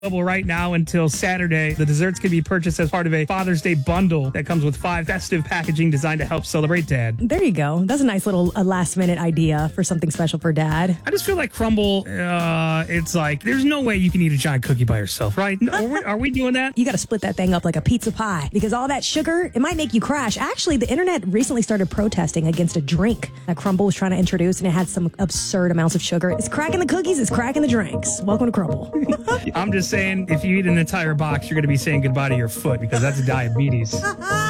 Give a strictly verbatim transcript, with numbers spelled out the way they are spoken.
Available right now until Saturday. The desserts can be purchased as part of a Father's Day bundle that comes with five festive packaging designed to help celebrate Dad. There you go. That's a nice little a last minute idea for something special for Dad. I just feel like Crumble, uh, it's like, there's no way you can eat a giant cookie by yourself, right? No, are, we, are we doing that? You got to split that thing up like a pizza pie because all that sugar, it might make you crash. Actually, the internet recently started protesting against a drink that Crumble was trying to introduce, and it had some absurd amounts of sugar. It's cracking the cookies, it's cracking the drinks. Welcome to Crumble. I'm just saying, if you eat an entire box, you're going to be saying goodbye to your foot because that's diabetes.